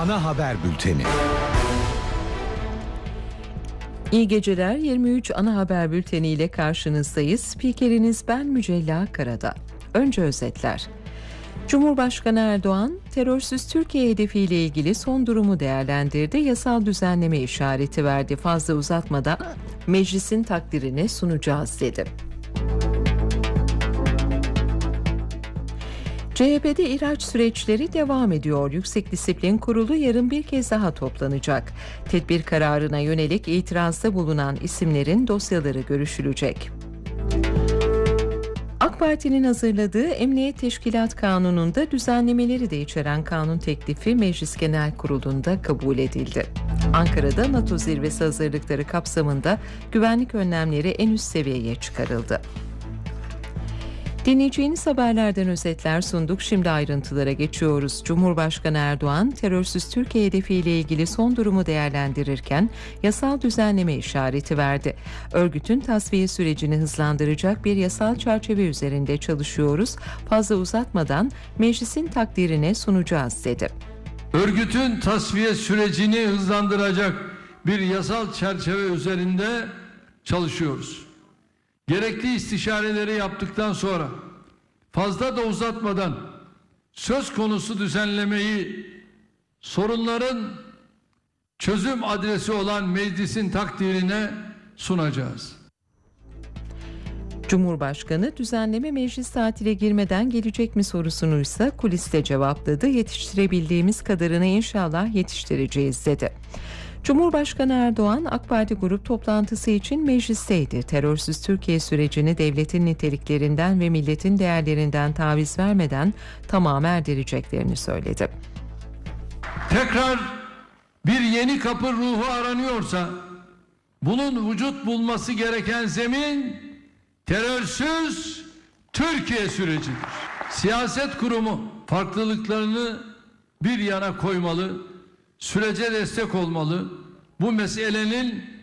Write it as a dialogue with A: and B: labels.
A: Ana haber bülteni.
B: İyi geceler. 23 ana haber bülteni ile karşınızdayız. Spikeriniz ben Mücella Karada. Önce özetler. Cumhurbaşkanı Erdoğan, terörsüz Türkiye hedefiyle ilgili son durumu değerlendirdi. Yasal düzenleme işareti verdi. Fazla uzatmadan meclisin takdirine sunacağız dedi. CHP'de ihraç süreçleri devam ediyor. Yüksek Disiplin Kurulu yarın bir kez daha toplanacak. Tedbir kararına yönelik itirazda bulunan isimlerin dosyaları görüşülecek. AK Parti'nin hazırladığı Emniyet Teşkilat Kanunu'nda düzenlemeleri de içeren kanun teklifi Meclis Genel Kurulu'nda kabul edildi. Ankara'da NATO zirvesi hazırlıkları kapsamında güvenlik önlemleri en üst seviyeye çıkarıldı. Dinleyeceğiniz haberlerden özetler sunduk. Şimdi ayrıntılara geçiyoruz. Cumhurbaşkanı Erdoğan, terörsüz Türkiye hedefiyle ilgili son durumu değerlendirirken yasal düzenleme işareti verdi. Örgütün tasfiye sürecini hızlandıracak bir yasal çerçeve üzerinde çalışıyoruz. Fazla uzatmadan meclisin takdirine sunacağız dedi.
C: Örgütün tasfiye sürecini hızlandıracak bir yasal çerçeve üzerinde çalışıyoruz. Gerekli istişareleri yaptıktan sonra fazla da uzatmadan söz konusu düzenlemeyi sorunların çözüm adresi olan meclisin takdirine sunacağız.
B: Cumhurbaşkanı düzenleme meclis tatile girmeden gelecek mi sorusunu ise kuliste cevapladı. Yetiştirebildiğimiz kadarını inşallah yetiştireceğiz dedi. Cumhurbaşkanı Erdoğan AK Parti grup toplantısı için meclisteydi. Terörsüz Türkiye sürecini devletin niteliklerinden ve milletin değerlerinden taviz vermeden tamama erdireceklerini söyledi.
C: Tekrar bir yeni kapı ruhu aranıyorsa bunun vücut bulması gereken zemin terörsüz Türkiye sürecidir. Siyaset kurumu farklılıklarını bir yana koymalı, sürece destek olmalı, bu meselenin